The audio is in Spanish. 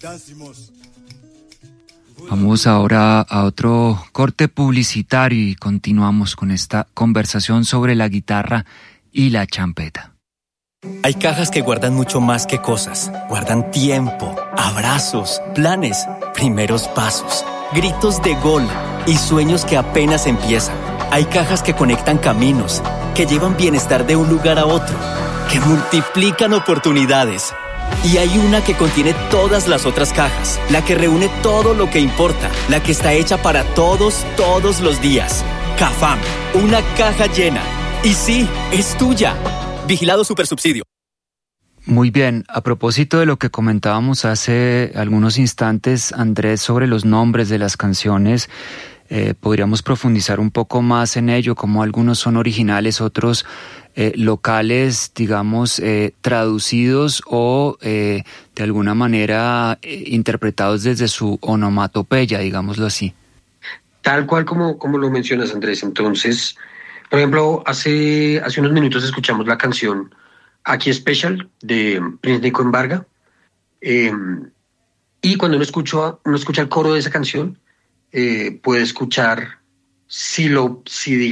Vamos ahora a otro corte publicitario y continuamos con esta conversación sobre la guitarra y la champeta. Hay cajas que guardan mucho más que cosas. Guardan tiempo, abrazos, planes, primeros pasos, gritos de gol y sueños que apenas empiezan. Hay cajas que conectan caminos, que llevan bienestar de un lugar a otro, que multiplican oportunidades. Y hay una que contiene todas las otras cajas, la que reúne todo lo que importa, la que está hecha para todos los días. Cafam, una caja llena. Y sí, es tuya. Vigilado Supersubsidio. Muy bien, a propósito de lo que comentábamos hace algunos instantes, Andrés, sobre los nombres de las canciones, podríamos profundizar un poco más en ello, como algunos son originales, otros locales, digamos, traducidos o de alguna manera interpretados desde su onomatopeya, digámoslo así. Tal cual como lo mencionas, Andrés. Entonces, por ejemplo, hace unos minutos escuchamos la canción Aquí Special de Prince Nico Embarga, y cuando uno escucha el coro de esa canción, puede escuchar si